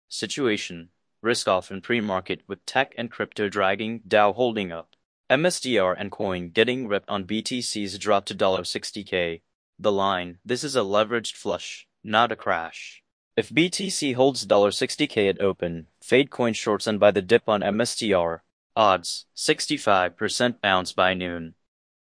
Situation. Risk off in pre-market with tech and crypto dragging, Dow holding up. MSTR and coin getting ripped on BTC's drop to $60K. The line, this is a leveraged flush, not a crash. If BTC holds $60K at open, fade coin shorts and buy the dip on MSTR. Odds, 65% bounce by noon.